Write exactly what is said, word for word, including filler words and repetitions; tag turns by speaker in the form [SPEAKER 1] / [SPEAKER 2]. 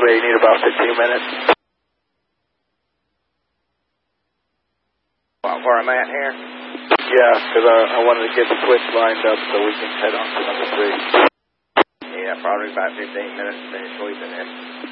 [SPEAKER 1] say you need about fifteen minutes. Where I'm at here? Yeah, because I, I wanted to get the switch lined up so we can head on to number three. Yeah, probably about fifteen minutes to finish sweeping it.